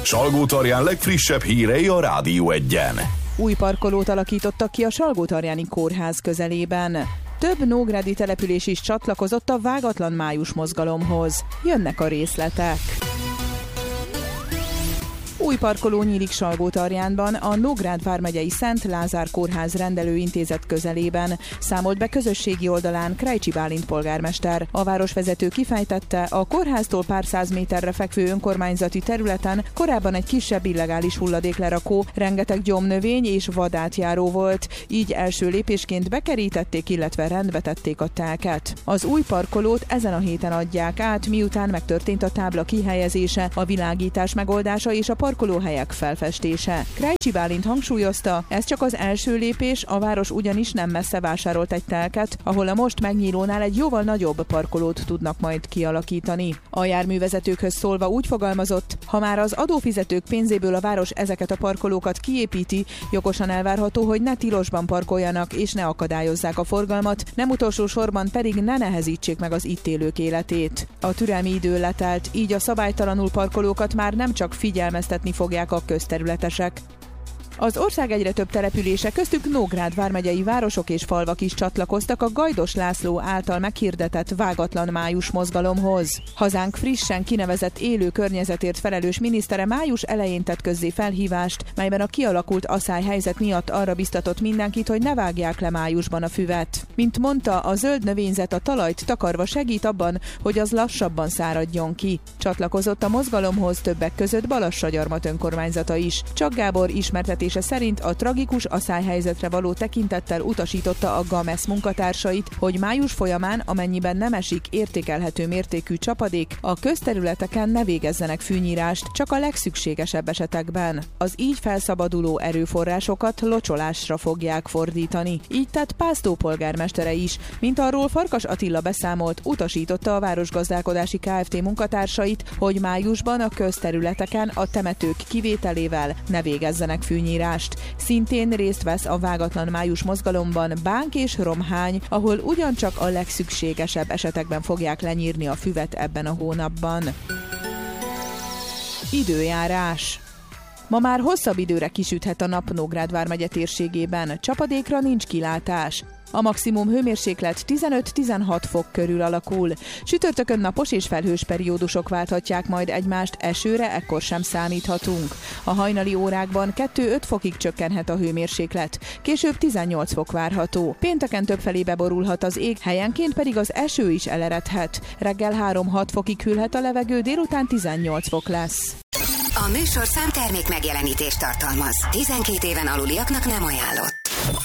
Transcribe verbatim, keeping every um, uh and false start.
Salgótarján legfrissebb hírei a Rádió Egyen. Új parkolót alakítottak ki a Salgótarjáni Kórház közelében. Több nógrádi település is csatlakozott a Vágatlan május mozgalomhoz. Jönnek a részletek. Új parkoló nyílik Salgótarjánban, a Nógrád vármegyei Szent Lázár Kórház rendelőintézet közelében, számolt be közösségi oldalán Krejcsi Bálint polgármester. A városvezető kifejtette, a kórháztól pár száz méterre fekvő önkormányzati területen korábban egy kisebb illegális hulladéklerakó, rengeteg gyomnövény és vadátjáró volt, így első lépésként bekerítették, illetve rendbe tették a telket. Az új parkolót ezen a héten adják át, miután megtörtént a tábla kihelyezése, a világítás megoldása és a parkolóhelyek felfestése. Krejcsi Bálint hangsúlyozta, ez csak az első lépés, a város ugyanis nem messze vásárolt egy telket, ahol a most megnyílónál egy jóval nagyobb parkolót tudnak majd kialakítani. A járművezetőkhöz szólva úgy fogalmazott, ha már az adófizetők pénzéből a város ezeket a parkolókat kiépíti, jogosan elvárható, hogy ne tilosban parkoljanak és ne akadályozzák a forgalmat, nem utolsó sorban pedig ne nehezítsék meg az itt élők életét. A türelmi idő letelt, így a szabálytalanul parkolókat már nem csak figyelmeztetni fogják a közterületesek. Az ország egyre több települése, köztük Nógrád vármegyei városok és falvak is csatlakoztak a Gajdos László által meghirdetett Vágatlan május mozgalomhoz. Hazánk frissen kinevezett élő környezetért felelős minisztere május elején tett közzé felhívást, melyben a kialakult aszályhelyzet miatt arra biztatott mindenkit, hogy ne vágják le májusban a füvet. Mint mondta, a zöld növényzet a talajt takarva segít abban, hogy az lassabban száradjon ki. Csatlakozott a mozgalomhoz többek között Balassagyarmat önkormányzata is. Csak Gábor ismertetés szerint a tragikus aszályhelyzetre való tekintettel utasította a GAMESZ munkatársait, hogy május folyamán, amennyiben nem esik értékelhető mértékű csapadék, a közterületeken ne végezzenek fűnyírást, csak a legszükségesebb esetekben. Az így felszabaduló erőforrásokat locsolásra fogják fordítani. Így tett Pásztó polgármestere is, mint arról Farkas Attila beszámolt, utasította a Városgazdálkodási Kft. Munkatársait, hogy májusban a közterületeken a temetők kivételével ne végezzenek fűnyírást. Szintén részt vesz a Vágatlan május mozgalomban Bánk és Romhány, ahol ugyancsak a legszükségesebb esetekben fogják lenyírni a füvet ebben a hónapban. Időjárás. Ma már hosszabb időre kisüthet a nap Nógrád vármegye térségében, csapadékra nincs kilátás. A maximum hőmérséklet tizenöt-tizenhat fok körül alakul. Sütörtökön napos és felhős periódusok válthatják majd egymást, esőre ekkor sem számíthatunk. A hajnali órákban kettő-öt fokig csökkenhet a hőmérséklet, később tizennyolc fok várható. Pénteken többfelé beborulhat az ég, helyenként pedig az eső is eleredhet. Reggel három-hat fokig hűlhet a levegő, délután tizennyolc fok lesz. A műsorszám termék megjelenítést tartalmaz. tizenkét éven aluliaknak nem ajánlott.